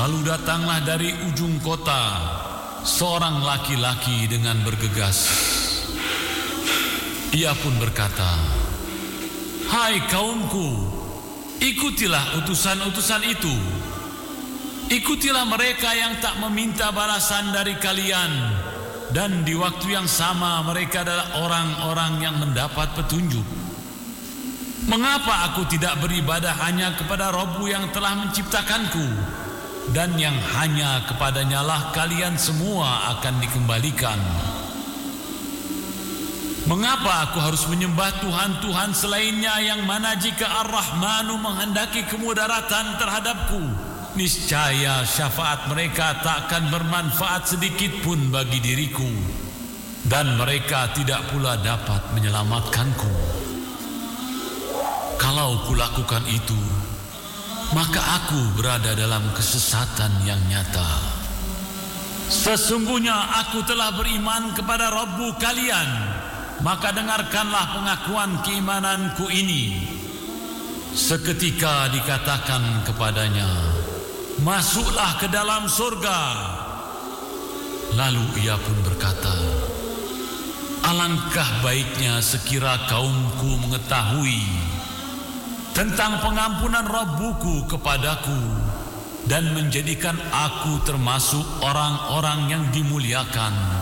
Lalu datanglah dari ujung kota seorang laki-laki dengan bergegas. Ia pun berkata, "Hai kaumku, ikutilah utusan-utusan itu. Ikutilah mereka yang tak meminta balasan dari kalian, dan di waktu yang sama mereka adalah orang-orang yang mendapat petunjuk. Mengapa aku tidak beribadah hanya kepada Rabb yang telah menciptakanku, dan yang hanya kepadanya lah kalian semua akan dikembalikan? Mengapa aku harus menyembah Tuhan-Tuhan selainnya, yang mana jika Ar-Rahmanu menghendaki kemudaratan terhadapku, niscaya syafaat mereka takkan bermanfaat sedikit pun bagi diriku, dan mereka tidak pula dapat menyelamatkanku. Kalau kulakukan itu, maka aku berada dalam kesesatan yang nyata. Sesungguhnya aku telah beriman kepada Rabbu kalian, maka dengarkanlah pengakuan keimananku ini." Seketika dikatakan kepadanya, "Masuklah ke dalam surga." Lalu ia pun berkata, "Alangkah baiknya sekira kaumku mengetahui tentang pengampunan Rabbuku kepadaku, dan menjadikan aku termasuk orang-orang yang dimuliakan."